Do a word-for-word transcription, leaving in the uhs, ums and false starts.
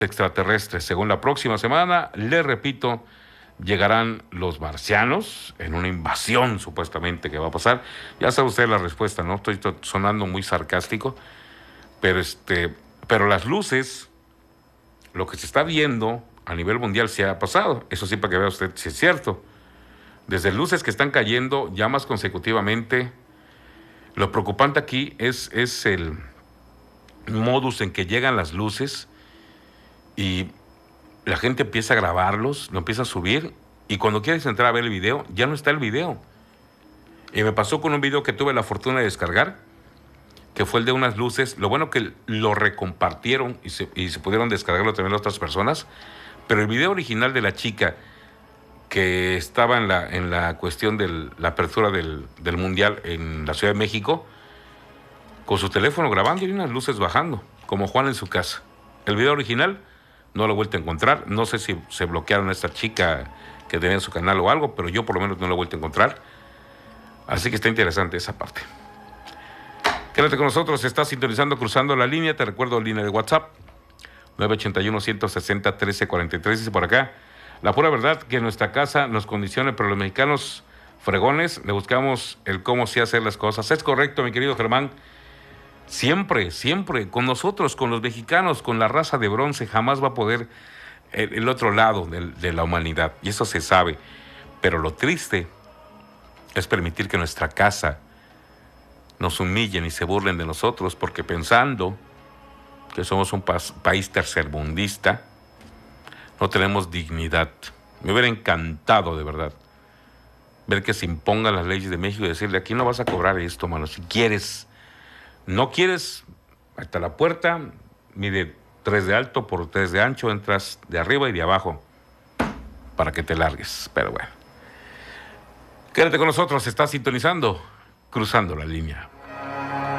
extraterrestres. Según la próxima semana, le repito, llegarán los marcianos en una invasión supuestamente que va a pasar. Ya sabe usted la respuesta, ¿no? Estoy sonando muy sarcástico, pero este, pero las luces, lo que se está viendo a nivel mundial se ha pasado. Eso sí, para que vea usted si es cierto. Desde luces que están cayendo ya más consecutivamente. Lo preocupante aquí es, es el modus en que llegan las luces y la gente empieza a grabarlos, lo empieza a subir, y cuando quieres entrar a ver el video, ya no está el video. Y me pasó con un video que tuve la fortuna de descargar, que fue el de unas luces. Lo bueno que lo recompartieron y se, y se pudieron descargarlo también otras personas, pero el video original de la chica que estaba en la, en la cuestión de la apertura del, del Mundial en la Ciudad de México, con su teléfono grabando y unas luces bajando, como Juan en su casa. El video original no lo he vuelto a encontrar. No sé si se bloquearon a esta chica que tenía en su canal o algo, pero yo por lo menos no lo he vuelto a encontrar. Así que está interesante esa parte. Quédate con nosotros, estás sintonizando Cruzando la Línea. Te recuerdo línea de WhatsApp, nueve ocho uno, uno seis cero, uno tres cuatro tres. Dice por acá, la pura verdad que en nuestra casa nos condiciona, pero los mexicanos fregones le buscamos el cómo sí hacer las cosas. Es correcto, mi querido Germán. Siempre, siempre, con nosotros, con los mexicanos, con la raza de bronce, jamás va a poder el, el otro lado de, de la humanidad. Y eso se sabe. Pero lo triste es permitir que nuestra casa nos humillen y se burlen de nosotros, porque pensando que somos un pa país tercermundista, no tenemos dignidad. Me hubiera encantado, de verdad, ver que se impongan las leyes de México y decirle, aquí no vas a cobrar esto, mano. Si quieres, no quieres, hasta la puerta, mide tres de alto por tres de ancho, entras de arriba y de abajo para que te largues. Pero bueno, quédate con nosotros, estás sintonizando Cruzando la Línea.